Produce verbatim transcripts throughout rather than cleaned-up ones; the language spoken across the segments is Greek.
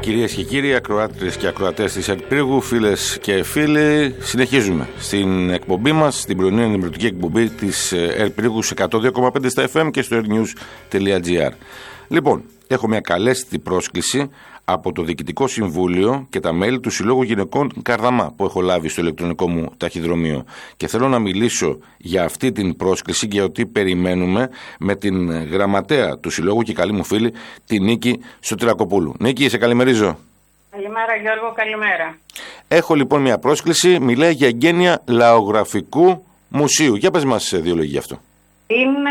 Κυρίες και κύριοι, ακροάτριες και ακροατές της Ερπρίγου, φίλες και φίλοι, συνεχίζουμε στην εκπομπή μας, στην πρωινή ενημερωτική εκπομπή της Ερπρίγου εκατό δύο κόμμα πέντε στα εφ εμ και στο airnews τελεία gr. Λοιπόν, έχω μια καλέστη πρόσκληση από το Διοικητικό Συμβούλιο και τα μέλη του Συλλόγου Γυναικών Καρδαμά που έχω λάβει στο ηλεκτρονικό μου ταχυδρομείο. Και θέλω να μιλήσω για αυτή την πρόσκληση και ότι περιμένουμε με την γραμματέα του Συλλόγου και καλή μου φίλη, την Νίκη Σωτηρακοπούλου. Νίκη, σε καλημερίζω. Καλημέρα Γιώργο, καλημέρα. Έχω λοιπόν μια πρόσκληση, μιλάει για εγγένεια λαογραφικού μουσείου. Για πες μας δύο λόγια γι' αυτό. Είναι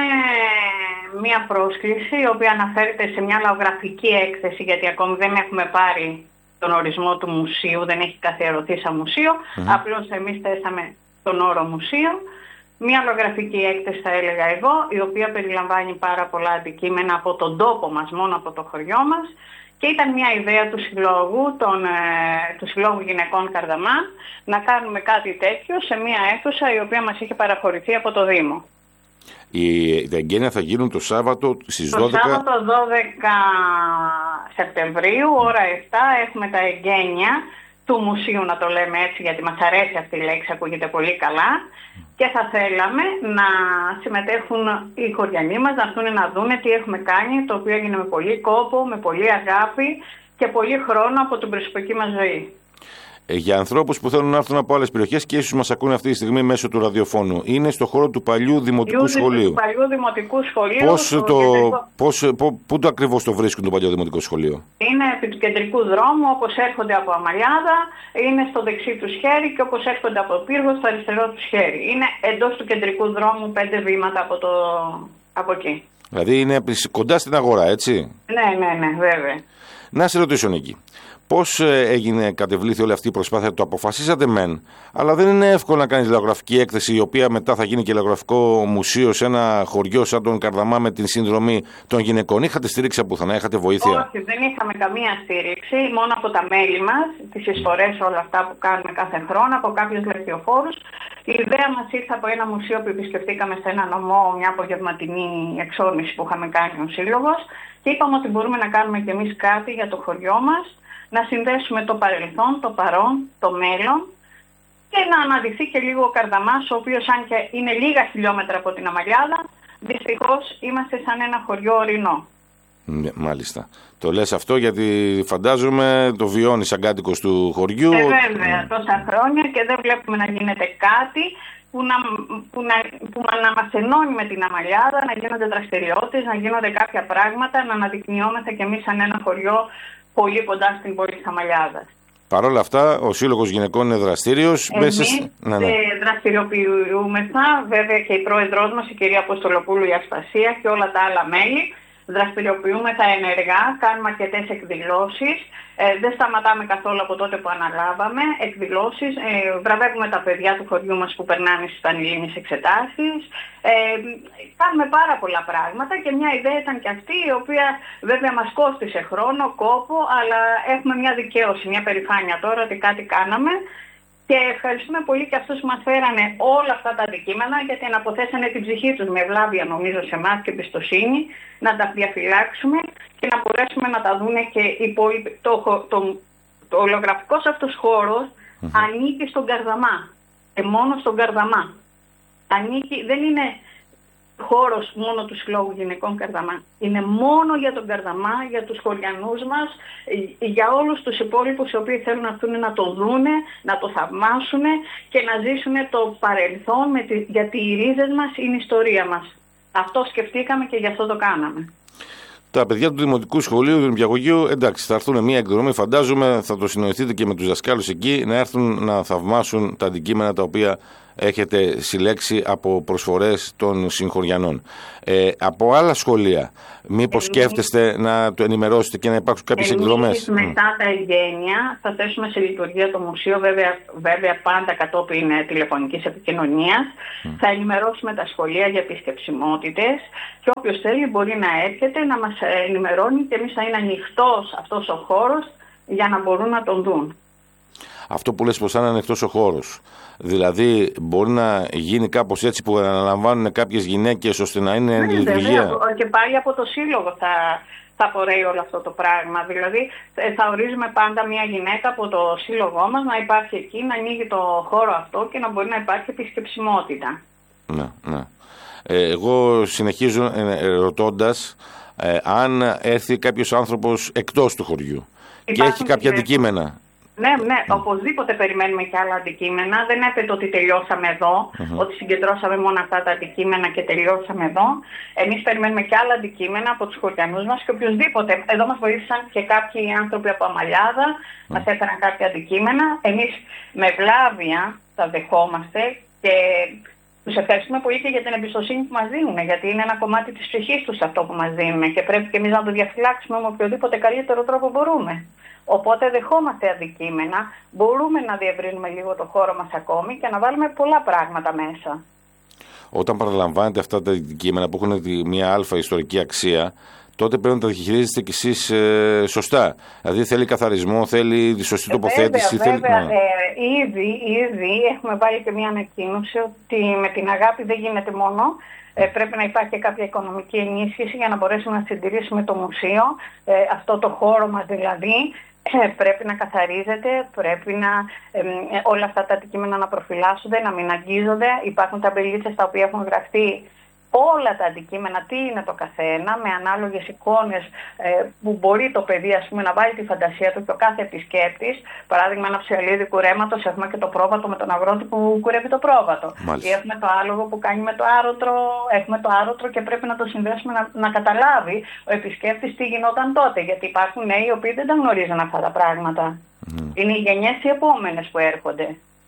μια πρόσκληση η οποία αναφέρεται σε μια λαογραφική έκθεση, γιατί ακόμη δεν έχουμε πάρει τον ορισμό του μουσείου, δεν έχει καθιερωθεί σαν μουσείο, mm-hmm. απλώς εμείς θέσαμε τον όρο μουσείο. Μια λαογραφική έκθεση θα έλεγα εγώ, η οποία περιλαμβάνει πάρα πολλά αντικείμενα από τον τόπο μας, μόνο από το χωριό μας, και ήταν μια ιδέα του Συλλόγου, τον, ε, του Συλλόγου Γυναικών Καρδαμά, να κάνουμε κάτι τέτοιο σε μια αίθουσα η οποία μας είχε παραχωρηθεί από το Δήμο. Οι, τα εγγένεια θα γίνουν το Σάββατο στις το δώδεκα... Το Σάββατο δώδεκα Σεπτεμβρίου, ώρα επτά, έχουμε τα εγγένεια του μουσείου, να το λέμε έτσι, γιατί μας αρέσει αυτή η λέξη, ακούγεται πολύ καλά. Και θα θέλαμε να συμμετέχουν οι χωριανοί μας, να έρθουν να δούνε τι έχουμε κάνει, το οποίο έγινε με πολύ κόπο, με πολύ αγάπη και πολύ χρόνο από την προσωπική μας ζωή. Για ανθρώπους που θέλουν να έρθουν από άλλες περιοχές και ίσως μας ακούνε αυτή τη στιγμή μέσω του ραδιοφώνου. Είναι στο χώρο του παλιού Δημοτικού Σχολείου. Του παλιού Δημοτικού Σχολείου. Πώς το, πώς, πού, πού το ακριβώς το βρίσκουν το παλιό Δημοτικό Σχολείο? Είναι επί του κεντρικού δρόμου, όπως έρχονται από Αμαλιάδα, είναι στο δεξί του χέρι, και όπως έρχονται από Πύργο στο αριστερό του χέρι. Είναι εντός του κεντρικού δρόμου, πέντε βήματα από, το, από εκεί. Δηλαδή είναι κοντά στην αγορά, έτσι? Ναι, ναι, ναι, βέβαια. Να σε ρωτήσω, Νίκη. Πώς έγινε, κατεβλήθη όλη αυτή η προσπάθεια? Το αποφασίσατε μεν, αλλά δεν είναι εύκολο να κάνεις λαογραφική έκθεση, η οποία μετά θα γίνει και λαογραφικό μουσείο σε ένα χωριό σαν τον Καρδαμά με την συνδρομή των γυναικών. Είχατε στήριξη από πουθενά, είχατε βοήθεια? Όχι, δεν είχαμε καμία στήριξη, μόνο από τα μέλη μας, τις εισφορές, όλα αυτά που κάνουμε κάθε χρόνο, από κάποιους λεκτιοφόρους. Η ιδέα μας ήρθε από ένα μουσείο που επισκεφτήκαμε σε ένα νομό, μια απογευματινή εξόρμηση που είχαμε κάνει ο Σύλλογος, και είπαμε ότι μπορούμε να κάνουμε κι εμείς κάτι για το χωριό μας, να συνδέσουμε το παρελθόν, το παρόν, το μέλλον, και να αναδειχθεί και λίγο ο Καρδαμάς, ο οποίος, αν και είναι λίγα χιλιόμετρα από την Αμαλιάδα, δυστυχώς είμαστε σαν ένα χωριό ορεινό. Ναι, μάλιστα. Το λες αυτό γιατί φαντάζομαι το βιώνεις σαν κάτοικος του χωριού. Ε, βέβαια, τόσα χρόνια, και δεν βλέπουμε να γίνεται κάτι που να, που να, που να μας ενώνει με την Αμαλιάδα, να γίνονται δραστηριότητες, να γίνονται κάποια πράγματα, να αναδεικνυόμαστε κι εμείς σαν ένα χωριό πολύ κοντά στην πόλη της Αμαλιάδας. Παρ' όλα αυτά, ο Σύλλογος Γυναικών είναι δραστήριος. Εμείς μέσα... ναι, ναι. δραστηριοποιούμεθα, βέβαια και η πρόεδρός μας, η κυρία Αποστολοπούλου, η Ασπασία, και όλα τα άλλα μέλη. Δραστηριοποιούμεθα ενεργά, κάνουμε αρκετές εκδηλώσεις. Ε, δεν σταματάμε καθόλου από τότε που αναλάβαμε. Εκδηλώσεις, ε, βραβεύουμε τα παιδιά του χωριού μας που περνάνε στις πανελλήνιες εξετάσεις. Ε, κάνουμε πάρα πολλά πράγματα, και μια ιδέα ήταν και αυτή, η οποία βέβαια μας κόστισε χρόνο, κόπο, αλλά έχουμε μια δικαίωση, μια περηφάνεια τώρα ότι κάτι κάναμε. Και ευχαριστούμε πολύ και αυτούς που μας φέρανε όλα αυτά τα αντικείμενα, γιατί αναποθέσανε την ψυχή τους με ευλάβεια, νομίζω, σε εμάς και εμπιστοσύνη, να τα διαφυλάξουμε και να μπορέσουμε να τα δούνε και οι υπόλοιποι. Το, το, το, το ολογραφικός αυτός χώρος mm-hmm. ανήκει στον Καρδαμά, και μόνο στον Καρδαμά. Ανήκει, δεν είναι χώρος μόνο του Συλλόγου Γυναικών Καρδαμά. Είναι μόνο για τον Καρδαμά, για τους χωριανούς μας, για όλους τους υπόλοιπους οι οποίοι θέλουν να έρθουν να το δούνε, να το θαυμάσουν και να ζήσουν το παρελθόν, με τη, γιατί οι ρίζες μας είναι η ιστορία μας. Αυτό σκεφτήκαμε και γι' αυτό το κάναμε. Τα παιδιά του Δημοτικού Σχολείου, του Νηπιαγωγείου, εντάξει, θα έρθουν μια εκδρομή, φαντάζομαι, θα το συνοηθείτε και με τους δασκάλους εκεί, να έρθουν να θαυμάσουν τα αντικείμενα τα οποία έχετε συλλέξει από προσφορές των συγχωριανών. Ε, από άλλα σχολεία, μήπως εμείς, σκέφτεστε να το ενημερώσετε και να υπάρξουν κάποιες εκδρομές? Μετά τα εγγένεια θα θέσουμε σε λειτουργία το μουσείο, βέβαια, βέβαια πάντα κατόπιν τηλεφωνικής επικοινωνίας. Mm. Θα ενημερώσουμε τα σχολεία για επισκεψιμότητες, και όποιος θέλει μπορεί να έρχεται να μας ενημερώνει, και εμείς θα είναι ανοιχτός αυτός ο χώρος για να μπορούν να τον δουν. Αυτό που λες πως θα είναι ανοιχτός ο χώρος, δηλαδή μπορεί να γίνει κάπως έτσι που αναλαμβάνουν κάποιες γυναίκες ώστε να είναι εν λειτουργία? Και πάλι από το Σύλλογο θα, θα απορρέει όλο αυτό το πράγμα. Δηλαδή θα ορίζουμε πάντα μια γυναίκα από το σύλλογό μας να υπάρχει εκεί, να ανοίγει το χώρο αυτό και να μπορεί να υπάρχει επισκεψιμότητα. Ναι, ναι. Ε, εγώ συνεχίζω ε, ρωτώντας ε, αν έρθει κάποιος άνθρωπος εκτός του χωριού. Υπάρχουν και έχει κάποια αντικείμενα. Ναι, ναι, mm. οπωσδήποτε περιμένουμε και άλλα αντικείμενα. Δεν έπεται ότι τελειώσαμε εδώ, mm-hmm. ότι συγκεντρώσαμε μόνο αυτά τα αντικείμενα και τελειώσαμε εδώ. Εμείς περιμένουμε και άλλα αντικείμενα από τους χωριανούς μας και οποιοδήποτε. Εδώ μας βοήθησαν και κάποιοι άνθρωποι από Αμαλιάδα, mm. μας έφεραν κάποια αντικείμενα. Εμείς με βλάβεια τα δεχόμαστε και τους ευχαριστούμε πολύ και για την εμπιστοσύνη που μας δίνουν, γιατί είναι ένα κομμάτι της ψυχής τους αυτό που μας δίνουν και πρέπει και εμείς να το διαφυλάξουμε με οποιοδήποτε καλύτερο τρόπο μπορούμε. Οπότε δεχόμαστε αντικείμενα, μπορούμε να διευρύνουμε λίγο το χώρο μας ακόμη και να βάλουμε πολλά πράγματα μέσα. Όταν παραλαμβάνετε αυτά τα αντικείμενα που έχουν μια αλφα ιστορική αξία, τότε πρέπει να τα διαχειρίζεστε κι εσείς ε, σωστά. Δηλαδή θέλει καθαρισμό, θέλει τη σωστή τοποθέτηση. Βέβαια, θέλει... βέβαια. Ε, ήδη, ήδη έχουμε βάλει και μια ανακοίνωση ότι με την αγάπη δεν γίνεται μόνο. Ε, πρέπει να υπάρχει και κάποια οικονομική ενίσχυση για να μπορέσουμε να συντηρήσουμε το μουσείο, ε, αυτό το χώρο μας δηλαδή. Ε, πρέπει να καθαρίζεται, πρέπει να ε, όλα αυτά τα αντικείμενα να προφυλάσσονται, να μην αγγίζονται. Υπάρχουν ταμπελίτσες τα οποία έχουν γραφτεί όλα τα αντικείμενα, τι είναι το καθένα, με ανάλογες εικόνες ε, που μπορεί το παιδί ας πούμε, να βάλει τη φαντασία του και ο κάθε επισκέπτης. Παράδειγμα, ένα ψιαλίδι κουρέματος, έχουμε και το πρόβατο με τον αγρότη που κουρεύει το πρόβατο. Μάλιστα. Ή έχουμε το άλογο που κάνει με το άρωτρο, έχουμε το άρωτρο και πρέπει να το συνδέσουμε να, να καταλάβει ο επισκέπτης τι γινόταν τότε. Γιατί υπάρχουν νέοι οι οποίοι δεν τα γνωρίζουν αυτά τα πράγματα. Mm. Είναι οι γενιές οι επόμενες που έρχονται.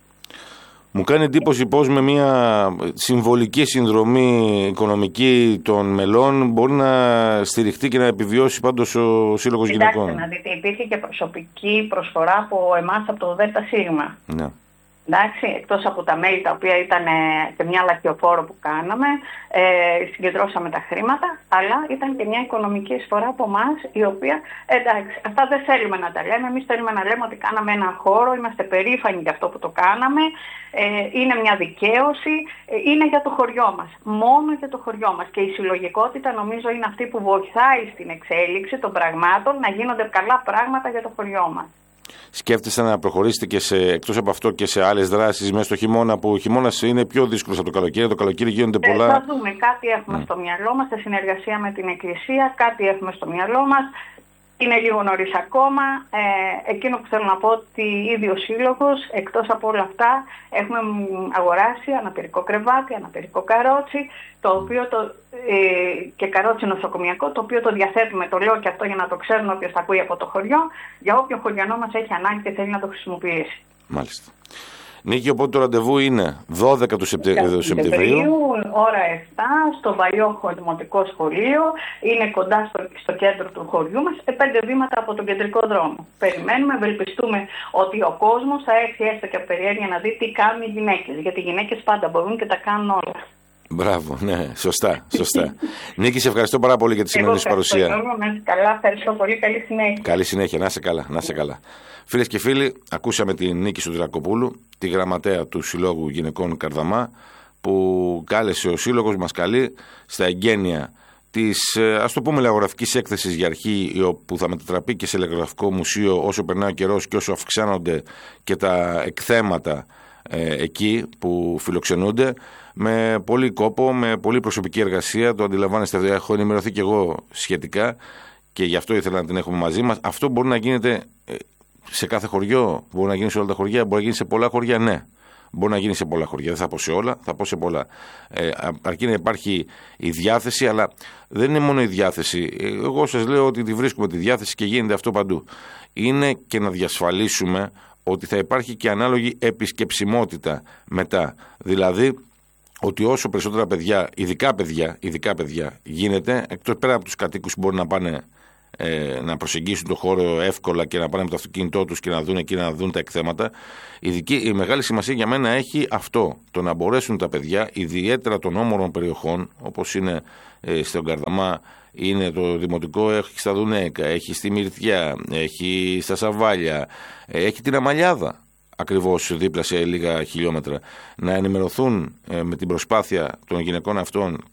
Μου κάνει εντύπωση πώς με μια συμβολική συνδρομή οικονομική των μελών μπορεί να στηριχτεί και να επιβιώσει πάντως ο Σύλλογος Γυναικών. Κοιτάξτε να δείτε, υπήρχε και προσωπική προσφορά από εμάς από το ΔΣ. Ναι. Εντάξει, εκτός από τα μέλη τα οποία ήταν και μια λαχιοφόρο που κάναμε, ε, συγκεντρώσαμε τα χρήματα, αλλά ήταν και μια οικονομική εισφορά από εμάς, η οποία, εντάξει, αυτά δεν θέλουμε να τα λέμε, εμείς θέλουμε να λέμε ότι κάναμε έναν χώρο, είμαστε περήφανοι για αυτό που το κάναμε, ε, είναι μια δικαίωση, ε, είναι για το χωριό μας, μόνο για το χωριό μας και η συλλογικότητα νομίζω είναι αυτή που βοηθάει στην εξέλιξη των πραγμάτων, να γίνονται καλά πράγματα για το χωριό μας. Σκέφτεστε να προχωρήσετε και σε, εκτός από αυτό και σε άλλες δράσεις μέσα στο χειμώνα, που ο χειμώνας είναι πιο δύσκολος από το καλοκαίρι, το καλοκαίρι γίνονται ε, πολλά. Θα δούμε, κάτι έχουμε mm. στο μυαλό μας, σε συνεργασία με την Εκκλησία, κάτι έχουμε στο μυαλό μας. Είναι λίγο νωρίς ακόμα. Ε, εκείνο που θέλω να πω ότι ήδη ο Σύλλογος, εκτός από όλα αυτά, έχουμε αγοράσει αναπηρικό κρεβάτι, αναπηρικό καρότσι, το οποίο το, ε, και καρότσι νοσοκομιακό, το οποίο το διαθέτουμε, το λέω και αυτό για να το ξέρουν όποιος τα ακούει από το χωριό, για όποιο χωριανό μας έχει ανάγκη και θέλει να το χρησιμοποιήσει. Μάλιστα. Νίκη, οπότε το ραντεβού είναι δώδεκα του Σεπτεμβρίου. Ώρα επτά, στο Βαϊόχο Δημοτικό Σχολείο. Είναι κοντά στο, στο κέντρο του χωριού μας, πέντε βήματα από τον κεντρικό δρόμο. Περιμένουμε, ευελπιστούμε ότι ο κόσμος θα έρθει έστω και από περιέργεια να δει τι κάνουν οι γυναίκες. Γιατί οι γυναίκες πάντα μπορούν και τα κάνουν όλα. Μπράβο, ναι, σωστά, σωστά. Νίκη, σε ευχαριστώ πάρα πολύ για τη σημερινή σου παρουσία. Καλά, ευχαριστώ πολύ, καλή συνέχεια. Καλή συνέχεια, να είσαι καλά, να είσαι καλά. Φίλες και φίλοι, ακούσαμε την Νίκη Σωτηρακοπούλου, τη γραμματέα του Συλλόγου Γυναικών Καρδαμά, που κάλεσε ο Σύλλογος, μας καλεί στα εγγένεια της, ας το πούμε, λαογραφικής έκθεσης για αρχή, που θα μετατραπεί και σε λαογραφικό μουσείο όσο περνάει ο καιρός και όσο αυξάνονται και τα εκθέματα ε, εκεί που φιλοξενούνται, με πολύ κόπο, με πολύ προσωπική εργασία. Το αντιλαμβάνεστε, έχω ενημερωθεί και εγώ σχετικά και γι' αυτό ήθελα να την έχουμε μαζί μας. Αυτό μπορεί να γίνεται σε κάθε χωριό, μπορεί να γίνει σε όλα τα χωριά, μπορεί να γίνει σε πολλά χωριά, ναι. Μπορεί να γίνει σε πολλά χωριά. Δεν θα πω σε όλα, θα πω σε πολλά. Ε, αρκεί να υπάρχει η διάθεση, αλλά δεν είναι μόνο η διάθεση. Εγώ σας λέω ότι τη βρίσκουμε τη διάθεση και γίνεται αυτό παντού. Είναι και να διασφαλίσουμε ότι θα υπάρχει και ανάλογη επισκεψιμότητα μετά. Δηλαδή, ότι όσο περισσότερα παιδιά, ειδικά παιδιά, ειδικά παιδιά γίνεται, εκτός πέρα από τους κατοίκους που μπορούν να πάνε ε, να προσεγγίσουν το χώρο εύκολα και να πάνε με το αυτοκίνητό τους και να δουν εκεί, να δουν τα εκθέματα, ειδική, η μεγάλη σημασία για μένα έχει αυτό, το να μπορέσουν τα παιδιά, ιδιαίτερα των όμορων περιοχών, όπως είναι ε, στον Καρδαμά, είναι το Δημοτικό, έχει στα Δουνέκα, έχει στη Μυρτιά, έχει στα Σαβάλια, ε, έχει την Αμαλιάδα. Ακριβώς δίπλα σε λίγα χιλιόμετρα, να ενημερωθούν ε, με την προσπάθεια των γυναικών αυτών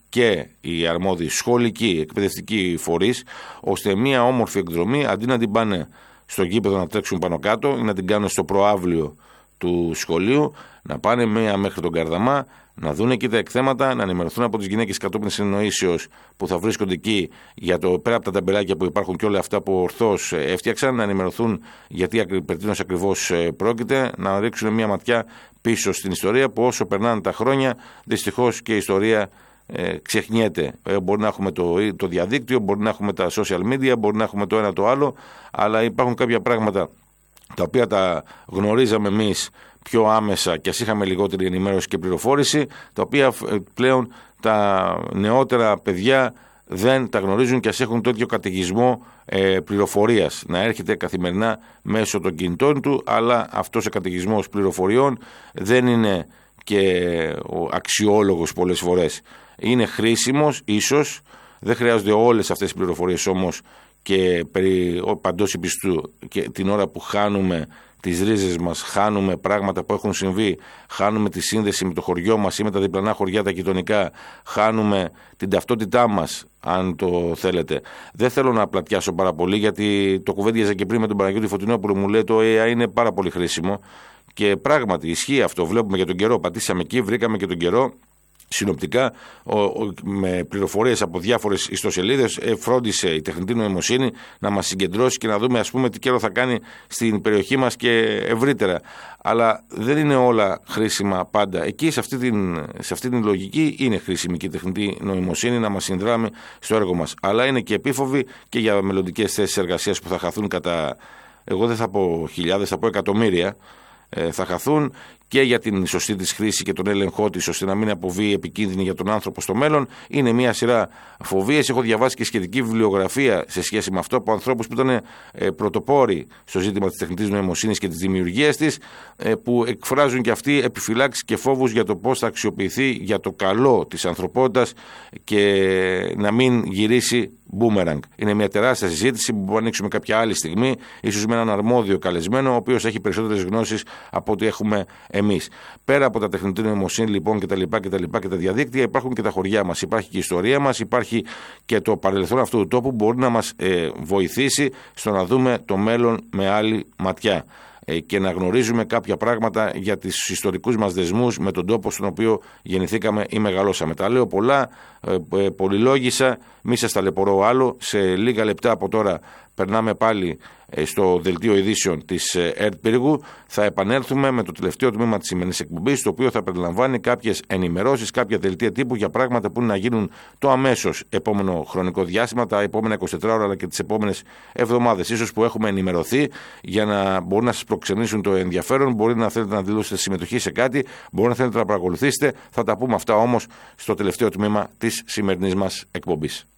και οι αρμόδιοι σχολικοί, εκπαιδευτικοί φορείς, ώστε μια όμορφη εκδρομή αντί να την πάνε στο γήπεδο να τρέξουν πάνω κάτω ή να την κάνουν στο προαύλιο του σχολείου, να πάνε μία μέχρι τον Καρδαμά, να δουν εκεί τα εκθέματα, να ενημερωθούν από τις γυναίκες κατόπιν συνεννοήσεως που θα βρίσκονται εκεί για το πέρα από τα ταμπελάκια που υπάρχουν και όλα αυτά που ορθώς έφτιαξαν, να ενημερωθούν γιατί περτίνος ακριβώς πρόκειται, να ρίξουν μία ματιά πίσω στην ιστορία που όσο περνάνε τα χρόνια δυστυχώς και η ιστορία ε, ξεχνιέται. Ε, μπορεί να έχουμε το, το διαδίκτυο, μπορεί να έχουμε τα social media, μπορεί να έχουμε το ένα το άλλο, αλλά υπάρχουν κάποια πράγματα τα οποία τα γνωρίζαμε εμείς πιο άμεσα και ας είχαμε λιγότερη ενημέρωση και πληροφόρηση, τα οποία πλέον τα νεότερα παιδιά δεν τα γνωρίζουν και ας έχουν τέτοιο καταιγισμό ε, πληροφορίας να έρχεται καθημερινά μέσω των κινητών του, αλλά αυτός ο καταιγισμός πληροφοριών δεν είναι και ο αξιόλογος πολλές φορές. Είναι χρήσιμος ίσως, δεν χρειάζονται όλες αυτές τις πληροφορίες όμως και περί παντός υπιστού και την ώρα που χάνουμε τις ρίζες μας, χάνουμε πράγματα που έχουν συμβεί, χάνουμε τη σύνδεση με το χωριό μας ή με τα διπλανά χωριά τα γειτονικά, χάνουμε την ταυτότητά μας, αν το θέλετε. Δεν θέλω να πλατιάσω πάρα πολύ, γιατί το κουβέντιαζα και πριν με τον Παναγιώτη Φωτεινόπουλο, μου λέει το έι άι είναι πάρα πολύ χρήσιμο και πράγματι ισχύει αυτό. Βλέπουμε και τον καιρό, πατήσαμε εκεί, βρήκαμε και τον καιρό. Συνοπτικά, ο, ο, με πληροφορίες από διάφορες ιστοσελίδες, ε, φρόντισε η τεχνητή νοημοσύνη να μας συγκεντρώσει και να δούμε, ας πούμε, τι καιρό θα κάνει στην περιοχή μας και ευρύτερα. Αλλά δεν είναι όλα χρήσιμα πάντα. Εκεί, σε αυτή την, σε αυτή την λογική, είναι χρήσιμη και η τεχνητή νοημοσύνη να μας συνδράμει στο έργο μας. Αλλά είναι και επίφοβη και για μελλοντικές θέσεις εργασίας που θα χαθούν κατά, εγώ δεν θα πω χιλιάδες, θα πω εκατομμύρια. Θα χαθούν και για την σωστή της χρήση και τον έλεγχό της, ώστε να μην αποβεί επικίνδυνη για τον άνθρωπο στο μέλλον. Είναι μια σειρά φοβίες. Έχω διαβάσει και σχετική βιβλιογραφία σε σχέση με αυτό από ανθρώπους που ήταν πρωτοπόροι στο ζήτημα της τεχνητής νοημοσύνης και της δημιουργίας της, που εκφράζουν και αυτοί επιφυλάξεις και φόβους για το πώς θα αξιοποιηθεί για το καλό της ανθρωπότητας και να μην γυρίσει μπούμεραγκ. Είναι μια τεράστια συζήτηση που μπορούμε να ανοίξουμε κάποια άλλη στιγμή, ίσως με έναν αρμόδιο καλεσμένο, ο οποίος έχει περισσότερες γνώσεις από ό,τι έχουμε εμείς. Πέρα από τα τεχνητή νοημοσύνη λοιπόν και τα λοιπά και τα λοιπά και τα διαδίκτυα, υπάρχουν και τα χωριά μας, υπάρχει και η ιστορία μας, υπάρχει και το παρελθόν αυτού του τόπου που μπορεί να μας ε, βοηθήσει στο να δούμε το μέλλον με άλλη ματιά και να γνωρίζουμε κάποια πράγματα για τις ιστορικούς μας δεσμούς με τον τόπο στον οποίο γεννηθήκαμε ή μεγαλώσαμε. Τα λέω πολλά, ε, πολυλόγησα, μη σας ταλαιπωρώ άλλο. Σε λίγα λεπτά από τώρα περνάμε πάλι στο δελτίο ειδήσεων της ΕΡΤ Πύργου. Θα επανέλθουμε με το τελευταίο τμήμα της σημερινής εκπομπής, το οποίο θα περιλαμβάνει κάποιες ενημερώσεις, κάποια δελτία τύπου για πράγματα που είναι να γίνουν το αμέσως επόμενο χρονικό διάστημα, τα επόμενα είκοσι τέσσερις ώρα αλλά και τις επόμενες εβδομάδες. Ίσως που έχουμε ενημερωθεί για να μπορούν να σας προξενήσουν το ενδιαφέρον. Μπορεί να θέλετε να δηλώσετε συμμετοχή σε κάτι, μπορεί να θέλετε να παρακολουθήσετε. Θα τα πούμε αυτά όμως στο τελευταίο τμήμα της σημερινής μας εκπομπής.